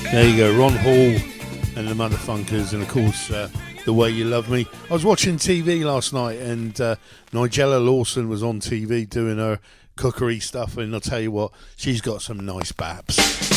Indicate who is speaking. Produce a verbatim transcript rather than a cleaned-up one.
Speaker 1: There you go, Ron Hall and the Motherfunkers, and of course, uh, The Way You Love Me. I was watching T V last night, and uh, Nigella Lawson was on T V doing her cookery stuff, and I'll tell you what, she's got some nice babs.